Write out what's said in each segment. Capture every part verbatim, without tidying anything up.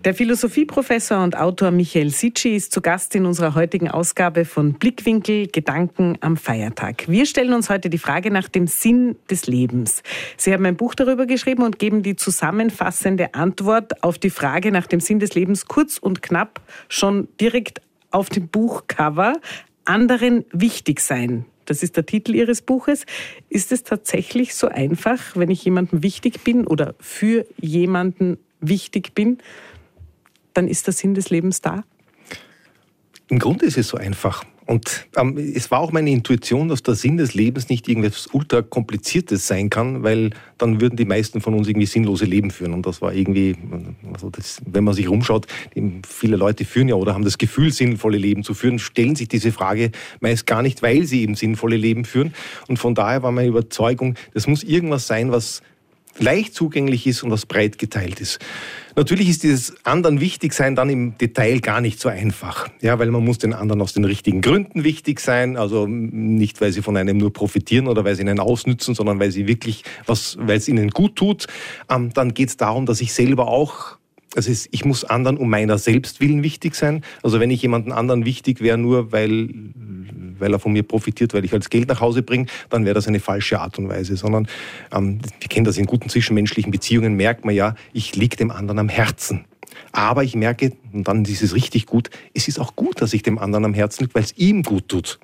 Der Philosophieprofessor und Autor Michael Sicci ist zu Gast in unserer heutigen Ausgabe von Blickwinkel Gedanken am Feiertag. Wir stellen uns heute die Frage nach dem Sinn des Lebens. Sie haben ein Buch darüber geschrieben und geben die zusammenfassende Antwort auf die Frage nach dem Sinn des Lebens kurz und knapp schon direkt auf dem Buchcover. Anderen wichtig sein. Das ist der Titel Ihres Buches. Ist es tatsächlich so einfach, wenn ich jemandem wichtig bin oder für jemanden wichtig bin, dann ist der Sinn des Lebens da? Im Grunde ist es so einfach. Und ähm, es war auch meine Intuition, dass der Sinn des Lebens nicht irgendwas ultra kompliziertes sein kann, weil dann würden die meisten von uns irgendwie sinnlose Leben führen. Und das war irgendwie, also das, wenn man sich rumschaut, viele Leute führen ja oder haben das Gefühl, sinnvolle Leben zu führen, stellen sich diese Frage meist gar nicht, weil sie eben sinnvolle Leben führen. Und von daher war meine Überzeugung, das muss irgendwas sein, was leicht zugänglich ist und was breit geteilt ist. Natürlich ist dieses anderen wichtig sein dann im Detail gar nicht so einfach. Ja, weil man muss den anderen aus den richtigen Gründen wichtig sein. Also nicht, weil sie von einem nur profitieren oder weil sie einen ausnützen, sondern weil sie wirklich was, weil es ihnen gut tut. Ähm, dann geht es darum, dass ich selber auch, also ich muss anderen um meiner selbst willen wichtig sein. Also wenn ich jemanden anderen wichtig wäre, nur weil, weil er von mir profitiert, weil ich als Geld nach Hause bringe, dann wäre das eine falsche Art und Weise. Sondern ähm, wir kennen das in guten zwischenmenschlichen Beziehungen, merkt man ja, ich liege dem anderen am Herzen. Aber ich merke, und dann ist es richtig gut, es ist auch gut, dass ich dem anderen am Herzen liege, weil es ihm gut tut.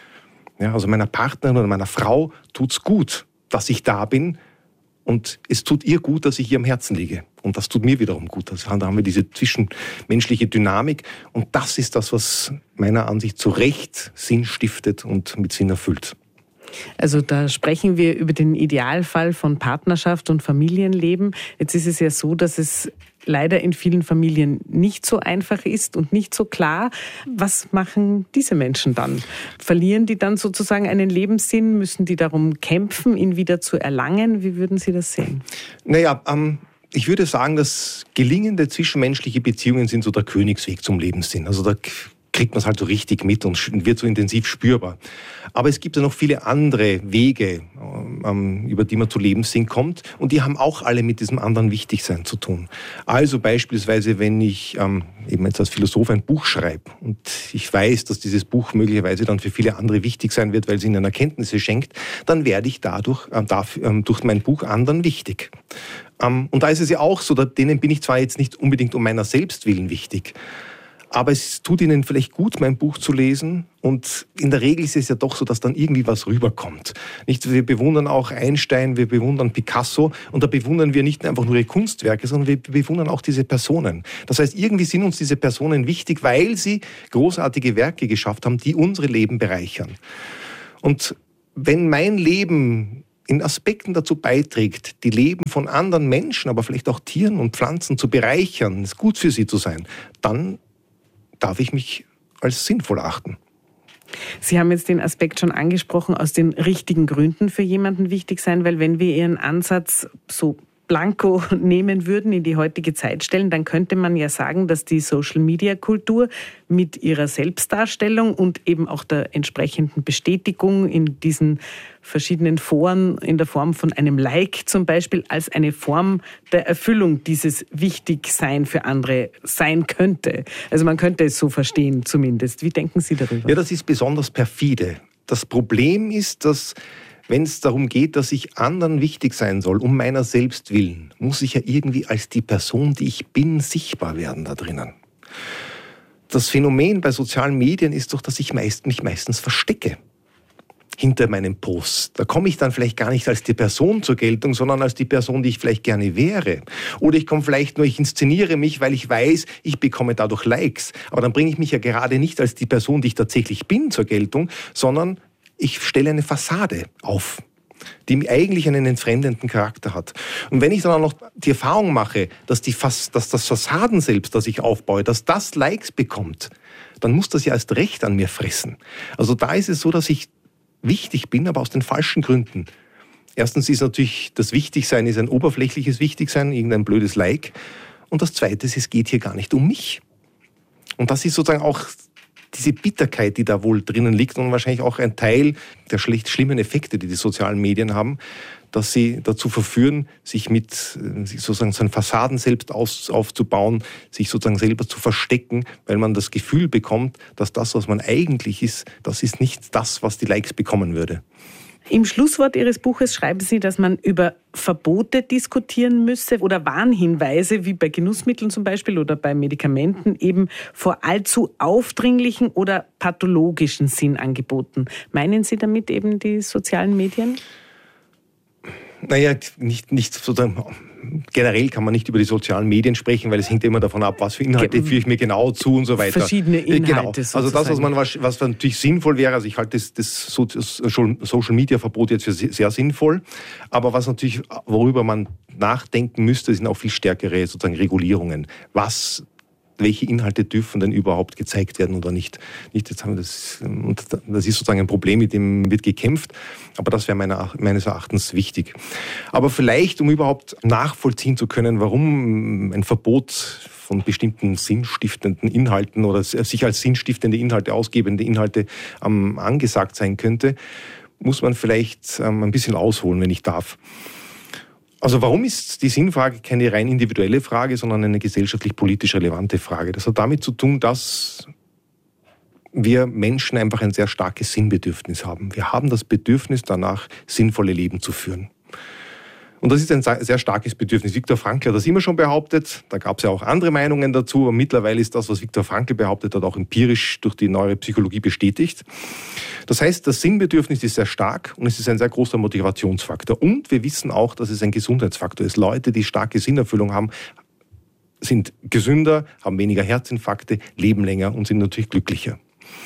Ja, also meiner Partnerin oder meiner Frau tut's gut, dass ich da bin. Und es tut ihr gut, dass ich ihr am Herzen liege. Und das tut mir wiederum gut. Also da haben wir diese zwischenmenschliche Dynamik. Und das ist das, was meiner Ansicht zu Recht Sinn stiftet und mit Sinn erfüllt. Also da sprechen wir über den Idealfall von Partnerschaft und Familienleben. Jetzt ist es ja so, dass es leider in vielen Familien nicht so einfach ist und nicht so klar. Was machen diese Menschen dann? Verlieren die dann sozusagen einen Lebenssinn? Müssen die darum kämpfen, ihn wieder zu erlangen? Wie würden Sie das sehen? Naja, ähm, ich würde sagen, dass gelingende zwischenmenschliche Beziehungen sind so der Königsweg zum Lebenssinn. Also da kriegt man es halt so richtig mit und wird so intensiv spürbar. Aber es gibt ja noch viele andere Wege, ähm, über die man zu Lebenssinn kommt. Und die haben auch alle mit diesem anderen Wichtigsein zu tun. Also beispielsweise, wenn ich ähm, eben jetzt als Philosoph ein Buch schreibe und ich weiß, dass dieses Buch möglicherweise dann für viele andere wichtig sein wird, weil es ihnen Erkenntnisse schenkt, dann werde ich dadurch, ähm, dafür, ähm, durch mein Buch anderen wichtig. Ähm, und da ist es ja auch so, denen bin ich zwar jetzt nicht unbedingt um meiner selbst willen wichtig, aber es tut ihnen vielleicht gut, mein Buch zu lesen. Und in der Regel ist es ja doch so, dass dann irgendwie was rüberkommt. Nicht? Wir bewundern auch Einstein, wir bewundern Picasso. Und da bewundern wir nicht einfach nur ihre Kunstwerke, sondern wir bewundern auch diese Personen. Das heißt, irgendwie sind uns diese Personen wichtig, weil sie großartige Werke geschafft haben, die unsere Leben bereichern. Und wenn mein Leben in Aspekten dazu beiträgt, die Leben von anderen Menschen, aber vielleicht auch Tieren und Pflanzen zu bereichern, es gut für sie zu sein, dann darf ich mich als sinnvoll achten. Sie haben jetzt den Aspekt schon angesprochen, aus den richtigen Gründen für jemanden wichtig sein, weil wenn wir Ihren Ansatz so blanko nehmen würden, in die heutige Zeit stellen, dann könnte man ja sagen, dass die Social-Media-Kultur mit ihrer Selbstdarstellung und eben auch der entsprechenden Bestätigung in diesen verschiedenen Foren in der Form von einem Like zum Beispiel als eine Form der Erfüllung dieses Wichtigsein für andere sein könnte. Also man könnte es so verstehen zumindest. Wie denken Sie darüber? Ja, das ist besonders perfide. Das Problem ist, dass wenn es darum geht, dass ich anderen wichtig sein soll, um meiner selbst willen, muss ich ja irgendwie als die Person, die ich bin, sichtbar werden da drinnen. Das Phänomen bei sozialen Medien ist doch, dass ich meist, mich meistens verstecke hinter meinem Post. Da komme ich dann vielleicht gar nicht als die Person zur Geltung, sondern als die Person, die ich vielleicht gerne wäre. Oder ich komme vielleicht nur, ich inszeniere mich, weil ich weiß, ich bekomme dadurch Likes. Aber dann bringe ich mich ja gerade nicht als die Person, die ich tatsächlich bin, zur Geltung, sondern ich stelle eine Fassade auf, die eigentlich einen entfremdenden Charakter hat. Und wenn ich dann auch noch die Erfahrung mache, dass, die Fas- dass das Fassaden selbst, das ich aufbaue, dass das Likes bekommt, dann muss das ja erst recht an mir fressen. Also da ist es so, dass ich wichtig bin, aber aus den falschen Gründen. Erstens ist natürlich das Wichtigsein ist ein oberflächliches Wichtigsein, irgendein blödes Like. Und das Zweite ist, es geht hier gar nicht um mich. Und das ist sozusagen auch diese Bitterkeit, die da wohl drinnen liegt und wahrscheinlich auch ein Teil der schlecht schlimmen Effekte, die die sozialen Medien haben, dass sie dazu verführen, sich mit sich sozusagen seinen Fassaden selbst aus, aufzubauen, sich sozusagen selber zu verstecken, weil man das Gefühl bekommt, dass das, was man eigentlich ist, das ist nicht das, was die Likes bekommen würde. Im Schlusswort Ihres Buches schreiben Sie, dass man über Verbote diskutieren müsse oder Warnhinweise, wie bei Genussmitteln zum Beispiel oder bei Medikamenten, eben vor allzu aufdringlichen oder pathologischen Sinnangeboten. Meinen Sie damit eben die sozialen Medien? Naja, nicht, nicht sozusagen, generell kann man nicht über die sozialen Medien sprechen, weil es hängt immer davon ab, was für Inhalte führe ich mir genau zu und so weiter. Verschiedene Inhalte genau. sozusagen. Also das, was man was natürlich sinnvoll wäre, also ich halte das, das Social-Media-Verbot jetzt für sehr sinnvoll, aber was natürlich, worüber man nachdenken müsste, sind auch viel stärkere sozusagen Regulierungen. Was welche Inhalte dürfen denn überhaupt gezeigt werden oder nicht. nicht jetzt haben wir das, und das ist sozusagen ein Problem, mit dem wird gekämpft, aber das wäre meiner, meines Erachtens wichtig. Aber vielleicht, um überhaupt nachvollziehen zu können, warum ein Verbot von bestimmten sinnstiftenden Inhalten oder sich als sinnstiftende Inhalte ausgebende Inhalte ähm, angesagt sein könnte, muss man vielleicht ähm, ein bisschen ausholen, wenn ich darf. Also warum ist die Sinnfrage keine rein individuelle Frage, sondern eine gesellschaftlich-politisch relevante Frage? Das hat damit zu tun, dass wir Menschen einfach ein sehr starkes Sinnbedürfnis haben. Wir haben das Bedürfnis danach, sinnvolle Leben zu führen. Und das ist ein sehr starkes Bedürfnis. Viktor Frankl hat das immer schon behauptet. Da gab es ja auch andere Meinungen dazu. Aber mittlerweile ist das, was Viktor Frankl behauptet hat, auch empirisch durch die neuere Psychologie bestätigt. Das heißt, das Sinnbedürfnis ist sehr stark und es ist ein sehr großer Motivationsfaktor. Und wir wissen auch, dass es ein Gesundheitsfaktor ist. Leute, die starke Sinnerfüllung haben, sind gesünder, haben weniger Herzinfarkte, leben länger und sind natürlich glücklicher.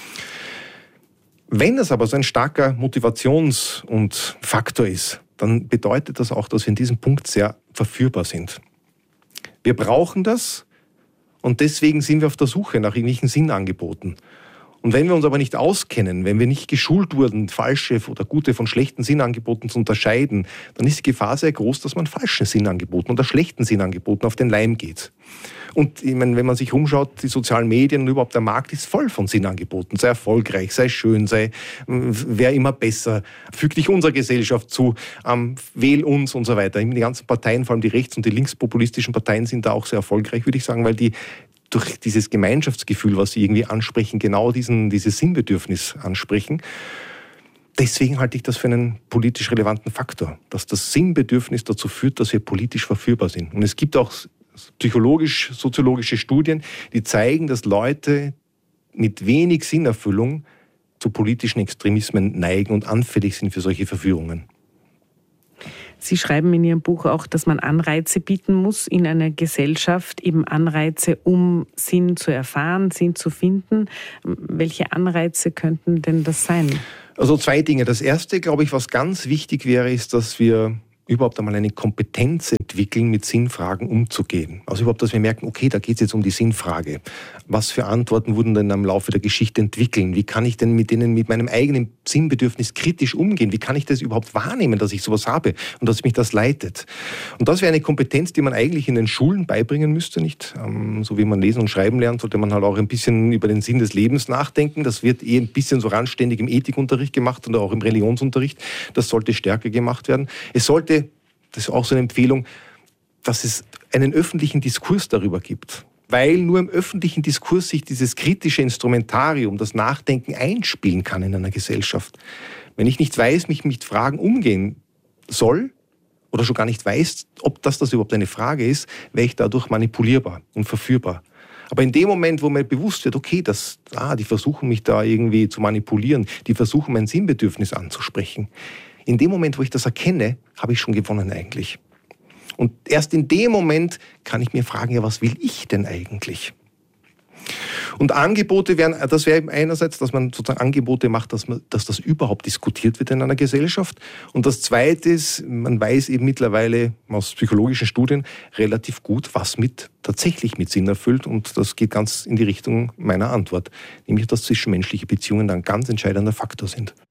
Wenn das aber so ein starker Motivations- und Faktor ist, dann bedeutet das auch, dass wir in diesem Punkt sehr verführbar sind. Wir brauchen das und deswegen sind wir auf der Suche nach irgendwelchen Sinnangeboten. Und wenn wir uns aber nicht auskennen, wenn wir nicht geschult wurden, falsche oder gute von schlechten Sinnangeboten zu unterscheiden, dann ist die Gefahr sehr groß, dass man falschen Sinnangeboten oder schlechten Sinnangeboten auf den Leim geht. Und ich meine, wenn man sich umschaut, die sozialen Medien und überhaupt der Markt ist voll von Sinnangeboten. Sei erfolgreich, sei schön, sei wer immer besser, füg dich unserer Gesellschaft zu, ähm, wähl uns und so weiter. Die ganzen Parteien, vor allem die rechts- und die linkspopulistischen Parteien, sind da auch sehr erfolgreich, würde ich sagen, weil die durch dieses Gemeinschaftsgefühl, was sie irgendwie ansprechen, genau diesen, dieses Sinnbedürfnis ansprechen. Deswegen halte ich das für einen politisch relevanten Faktor, dass das Sinnbedürfnis dazu führt, dass wir politisch verführbar sind. Und es gibt auch psychologisch, soziologische Studien, die zeigen, dass Leute mit wenig Sinnerfüllung zu politischen Extremismen neigen und anfällig sind für solche Verführungen. Sie schreiben in Ihrem Buch auch, dass man Anreize bieten muss in einer Gesellschaft, eben Anreize, um Sinn zu erfahren, Sinn zu finden. Welche Anreize könnten denn das sein? Also zwei Dinge. Das erste, glaube ich, was ganz wichtig wäre, ist, dass wir überhaupt einmal eine Kompetenz entwickeln, mit Sinnfragen umzugehen. Also überhaupt, dass wir merken, okay, da geht es jetzt um die Sinnfrage. Was für Antworten wurden denn im Laufe der Geschichte entwickeln? Wie kann ich denn mit denen, mit meinem eigenen Sinnbedürfnis kritisch umgehen? Wie kann ich das überhaupt wahrnehmen, dass ich sowas habe und dass mich das leitet? Und das wäre eine Kompetenz, die man eigentlich in den Schulen beibringen müsste, nicht? Ähm, so wie man lesen und schreiben lernt, sollte man halt auch ein bisschen über den Sinn des Lebens nachdenken. Das wird eh ein bisschen so randständig im Ethikunterricht gemacht und auch im Religionsunterricht. Das sollte stärker gemacht werden. Es sollte, das ist auch so eine Empfehlung, dass es einen öffentlichen Diskurs darüber gibt. Weil nur im öffentlichen Diskurs sich dieses kritische Instrumentarium, das Nachdenken einspielen kann in einer Gesellschaft. Wenn ich nicht weiß, mich mit Fragen umgehen soll oder schon gar nicht weiß, ob das, das überhaupt eine Frage ist, wäre ich dadurch manipulierbar und verführbar. Aber in dem Moment, wo mir bewusst wird, okay, das, ah, die versuchen mich da irgendwie zu manipulieren, die versuchen mein Sinnbedürfnis anzusprechen. In dem Moment, wo ich das erkenne, habe ich schon gewonnen eigentlich. Und erst in dem Moment kann ich mir fragen, ja, was will ich denn eigentlich? Und Angebote wären, das wäre eben einerseits, dass man sozusagen Angebote macht, dass, man, dass das überhaupt diskutiert wird in einer Gesellschaft. Und das Zweite ist, man weiß eben mittlerweile aus psychologischen Studien relativ gut, was mit tatsächlich mit Sinn erfüllt. Und das geht ganz in die Richtung meiner Antwort, nämlich dass zwischenmenschliche Beziehungen dann ein ganz entscheidender Faktor sind.